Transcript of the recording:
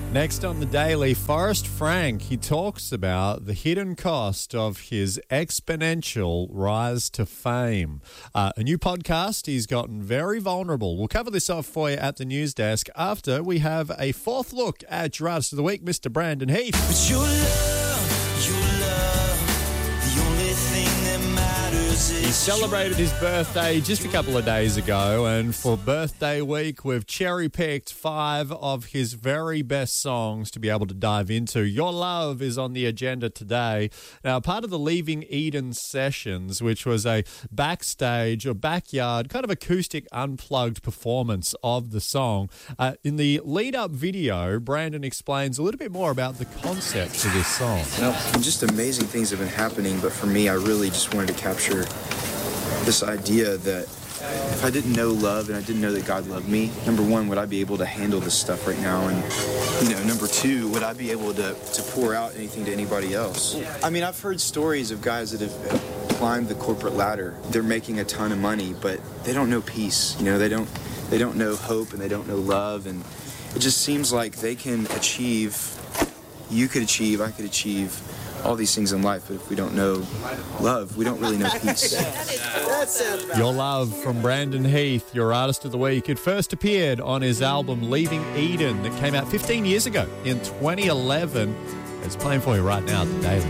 Next on the Daily, Forrest Frank, he talks about the hidden cost of his exponential rise to fame. A new podcast, he's gotten very vulnerable. We'll cover this off for you at the news desk after we have a fourth look at your artist of the week, Mr. Brandon Heath. But your love, the only thing that matters is He celebrated his birthday just a couple of days ago, and for birthday week, we've cherry-picked 5 of his very best songs to be able to dive into. Your Love is on the agenda today. Now, part of the Leaving Eden sessions, which was a backstage or backyard kind of acoustic unplugged performance of the song. In the lead-up video, Brandon explains a little bit more about the concept for this song. Just amazing things have been happening, but for me, I really just wanted to capture this idea that if I didn't know love and I didn't know that God loved me, number one, would I be able to handle this stuff right now? And, number two, would I be able to pour out anything to anybody else? I mean, I've heard stories of guys that have climbed the corporate ladder. They're making a ton of money, but they don't know peace. They don't know hope, and they don't know love, and it just seems like they can achieve, you could achieve, I could achieve all these things in life, but if we don't know love, we don't really know peace. Your Love from Brandon Heath, your artist of the week. It first appeared on his album Leaving Eden that came out 15 years ago in 2011. It's playing for you right now at the Daily.